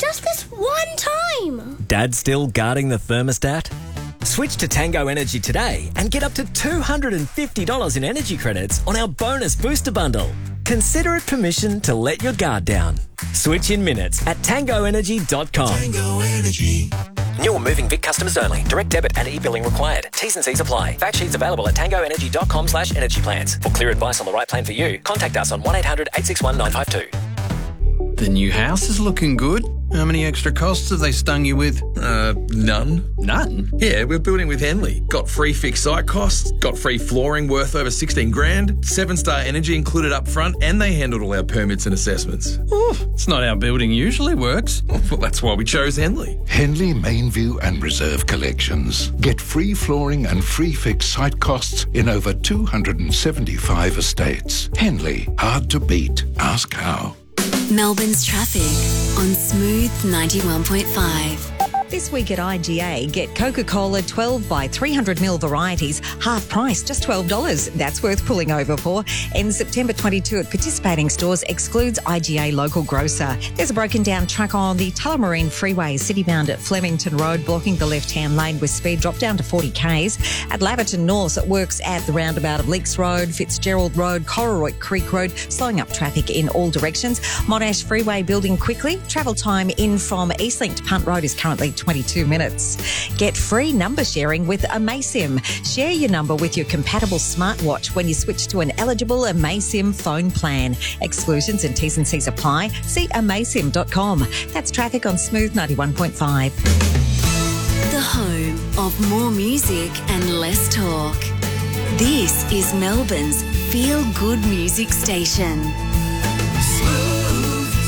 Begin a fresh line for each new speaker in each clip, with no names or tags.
Just this one time.
Dad still guarding the thermostat? Switch to Tango Energy today and get up to $250 in energy credits on our bonus booster bundle. Consider it permission to let your guard down. Switch in minutes at tangoenergy.com.
Tango Energy.
New or moving Vic customers only. Direct debit and e-billing required. T's and C's apply. Fact sheets available at tangoenergy.com/energy plans. For clear advice on the right plan for you, contact us on 1800 861 952.
The new house is looking good. How many extra costs have they stung you with?
None.
None?
Yeah, we're building with Henley. Got free fixed site costs, got free flooring worth over 16 grand, 7-star energy included up front, and they handled all our permits and assessments.
It's not how building usually works.
Well, that's why we chose Henley.
Henley Mainview and Reserve Collections. Get free flooring and free fixed site costs in over 275 estates. Henley, hard to beat. Ask how.
Melbourne's traffic on Smooth 91.5.
This week at IGA, get Coca-Cola 12 by 300ml varieties, half price, just $12. That's worth pulling over for. Ends September 22 at participating stores, excludes IGA local grocer. There's a broken down truck on the Tullamarine Freeway, citybound at Flemington Road, blocking the left-hand lane with speed drop down to 40 k's. At Laverton North, it works at the roundabout of Leaks Road, Fitzgerald Road, Cororoy Creek Road, slowing up traffic in all directions. Monash Freeway building quickly. Travel time in from Eastlink to Punt Road is currently 22 minutes. Get free number sharing with Amaysim. Share your number with your compatible smartwatch when you switch to an eligible Amaysim phone plan. Exclusions and T's and C's apply. See amaysim.com. That's traffic on Smooth 91.5.
The home of more music and less talk. This is Melbourne's feel-good music station.
Smooth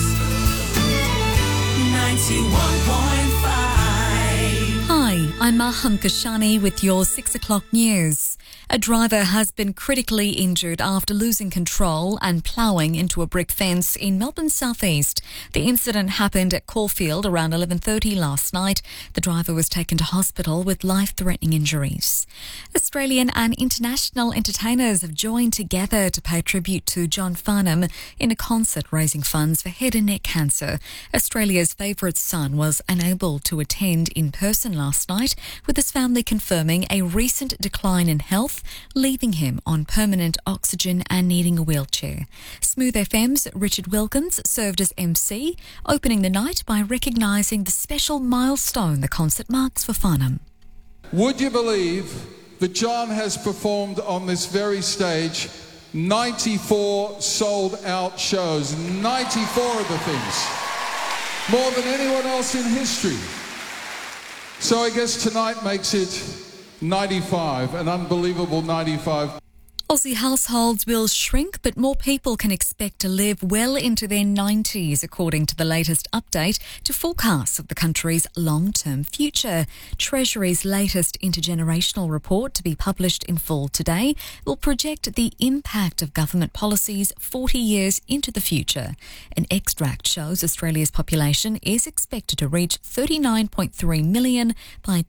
91.5.
Hi, I'm Maham Kashani with your 6 o'clock news. A driver has been critically injured after losing control and ploughing into a brick fence in Melbourne's southeast. The incident happened at Caulfield around 11:30 last night. The driver was taken to hospital with life-threatening injuries. Australian and international entertainers have joined together to pay tribute to John Farnham in a concert raising funds for head and neck cancer. Australia's favourite son was unable to attend in person last night, with his family confirming a recent decline in health, leaving him on permanent oxygen and needing a wheelchair. Smooth FM's Richard Wilkins served as MC, opening the night by recognising the special milestone the concert marks for Farnham.
Would you believe that John has performed on this very stage 94 sold-out shows, 94 of the things, more than anyone else in history. So I guess tonight makes it 95, an unbelievable 95.
Aussie households will shrink, but more people can expect to live well into their 90s, according to the latest update to forecasts of the country's long-term future. Treasury's latest intergenerational report, to be published in full today, will project the impact of government policies 40 years into the future. An extract shows Australia's population is expected to reach 39.3 million by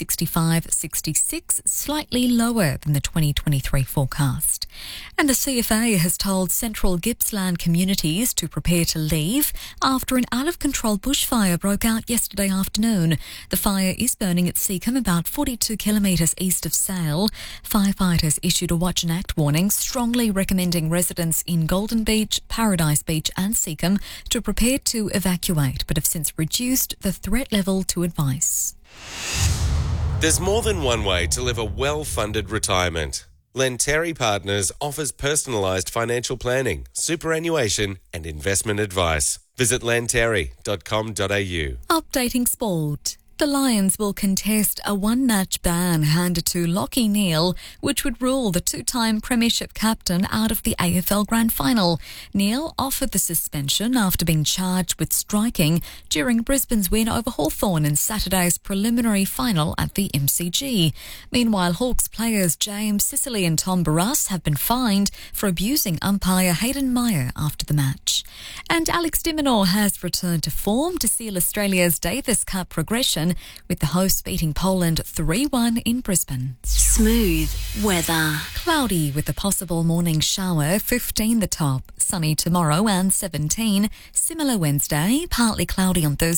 2065-66, slightly lower than the 2023 forecast. And the CFA has told central Gippsland communities to prepare to leave after an out-of-control bushfire broke out yesterday afternoon. The fire is burning at Seacombe, about 42 kilometres east of Sale. Firefighters issued a watch and act warning, strongly recommending residents in Golden Beach, Paradise Beach and Seacombe to prepare to evacuate, but have since reduced the threat level to advice.
There's more than one way to live a well-funded retirement. Lenteri Partners offers personalised financial planning, superannuation and investment advice. Visit lenteri.com.au.
Updating sport. The Lions will contest a one-match ban handed to Lachie Neale, which would rule the two-time premiership captain out of the AFL Grand Final. Neale offered the suspension after being charged with striking during Brisbane's win over Hawthorn in Saturday's preliminary final at the MCG. Meanwhile, Hawks players James Sicily and Tom Barras have been fined for abusing umpire Hayden Meyer after the match. And Alex de Minaur has returned to form to seal Australia's Davis Cup progression, with the hosts beating Poland 3-1 in Brisbane.
Smooth weather.
Cloudy with a possible morning shower, 15 the top. Sunny tomorrow and 17. Similar Wednesday, partly cloudy on Thursday.